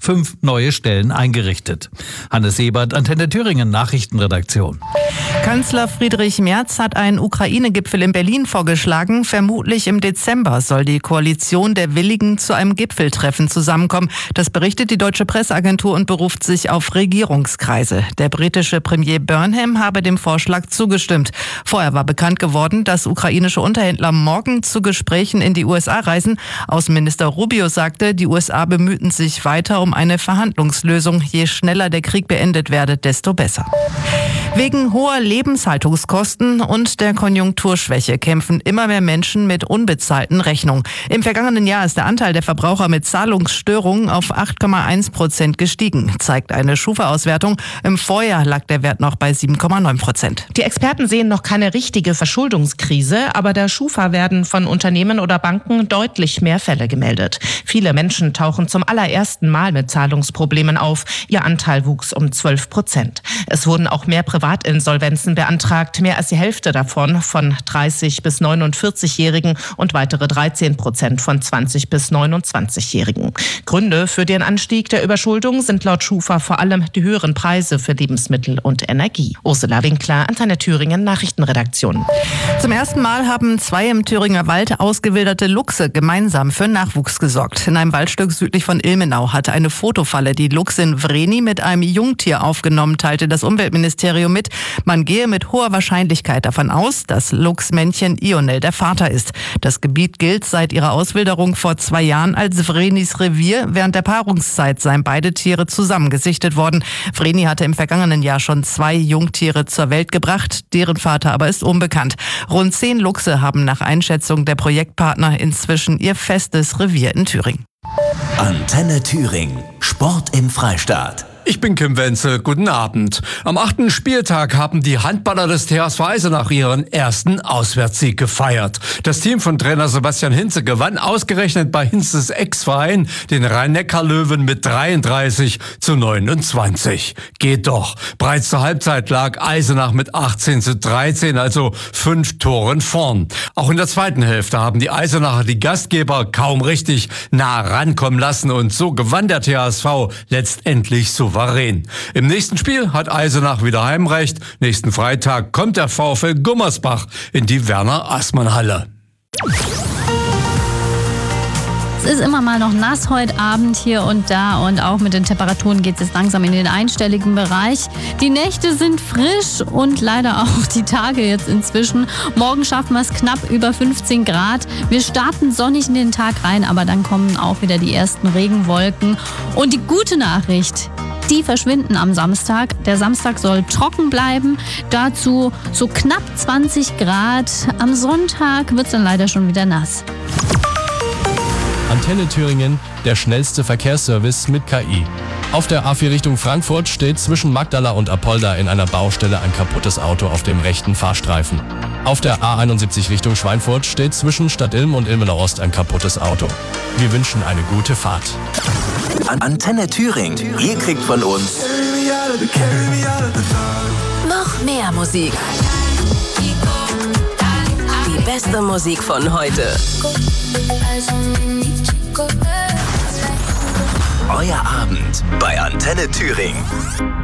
5 neue Stellen eingerichtet. Hannes Ebert, Antenne Thüringen, Nachrichtenredaktion. Kanzler Friedrich Merz hat einen Ukraine-Gipfel in Berlin vorgeschlagen. Vermutlich im Dezember soll die Koalition der Willigen zu einem Gipfeltreffen zusammenkommen. Das berichtet die Deutsche Presseagentur und beruft sich auf Regierungskreise. Der britische Premier Burnham habe dem Vorschlag zugestimmt. Vorher war bekannt geworden, dass ukrainische Unterhändler morgen zu Gesprächen in die USA reisen. Außenminister Rubio sagte, die USA bemühten sich weiter um eine Verhandlungslösung. Je schneller der Krieg beendet werde, desto besser. Wegen hoher Lebenshaltungskosten und der Konjunkturschwäche kämpfen immer mehr Menschen mit unbezahlten Rechnungen. Im vergangenen Jahr ist der Anteil der Verbraucher mit Zahlungsstörungen auf 8,1% gestiegen, zeigt eine Schufa-Auswertung. Im Vorjahr lag der Wert noch bei 7,9%. Die Experten sehen noch keine richtige Verschuldungskrise, aber der Schufa werden von Unternehmen oder Banken deutlich mehr Fälle gemeldet. Viele Menschen tauchen zum allerersten Mal mit Zahlungsproblemen auf. Ihr Anteil wuchs um 12%. Es wurden auch mehr Privatinsolvenzen beantragt, mehr als die Hälfte davon von 30- bis 49-Jährigen und weitere 13% von 20- bis 29-Jährigen. Gründe für den Anstieg der Überschuldung sind laut Schufa vor allem die höheren Preise für Lebensmittel und Energie. Ursula Winkler, Antenne Thüringen, Nachrichtenredaktion. Zum ersten Mal haben 2 im Thüringer Wald ausgewilderte Luchse gemeinsam für Nachwuchs gesorgt. In einem Waldstück südlich von Ilmenau hatte eine Fotofalle die Luchsin Vreni mit einem Jungtier aufgenommen, teilte das Umweltministerium mit. Man gehe mit hoher Wahrscheinlichkeit davon aus, dass Luchsmännchen Ionel der Vater ist. Das Gebiet gilt seit ihrer Auswilderung vor 2 Jahren als Vrenis Revier. Während der Paarungszeit seien beide Tiere zusammen gesichtet worden. Vreni hatte im vergangenen Jahr schon 2 Jungtiere zur Welt gebracht. Deren Vater aber ist unbekannt. Rund 10 Luchse haben nach Einschätzung der Projektpartner inzwischen ihr festes Revier in Thüringen. Antenne Thüringen. Sport im Freistaat. Ich bin Kim Wenzel, guten Abend. Am 8. Spieltag haben die Handballer des THSV Eisenach ihren ersten Auswärtssieg gefeiert. Das Team von Trainer Sebastian Hinze gewann ausgerechnet bei Hinzes Ex-Verein, den Rhein-Neckar-Löwen, mit 33:29. Geht doch. Bereits zur Halbzeit lag Eisenach mit 18:13, also 5 Toren vorn. Auch in der zweiten Hälfte haben die Eisenacher die Gastgeber kaum richtig nah rankommen lassen und so gewann der THSV letztendlich souverän. Im nächsten Spiel hat Eisenach wieder Heimrecht. Nächsten Freitag kommt der VfL Gummersbach in die Werner-Aßmann-Halle. Es ist immer mal noch nass heute Abend hier und da und auch mit den Temperaturen geht es jetzt langsam in den einstelligen Bereich. Die Nächte sind frisch und leider auch die Tage jetzt inzwischen. Morgen schaffen wir es knapp über 15 Grad. Wir starten sonnig in den Tag rein, aber dann kommen auch wieder die ersten Regenwolken. Und die gute Nachricht, die verschwinden am Samstag. Der Samstag soll trocken bleiben. Dazu so knapp 20 Grad. Am Sonntag wird es dann leider schon wieder nass. Antenne Thüringen, der schnellste Verkehrsservice mit KI. Auf der A4 Richtung Frankfurt steht zwischen Magdala und Apolda in einer Baustelle ein kaputtes Auto auf dem rechten Fahrstreifen. Auf der A71 Richtung Schweinfurt steht zwischen Stadtilm und Ilmenau Ost ein kaputtes Auto. Wir wünschen eine gute Fahrt. Antenne Thüringen. Ihr kriegt von uns noch mehr Musik. Die beste Musik von heute. Euer Abend bei Antenne Thüringen.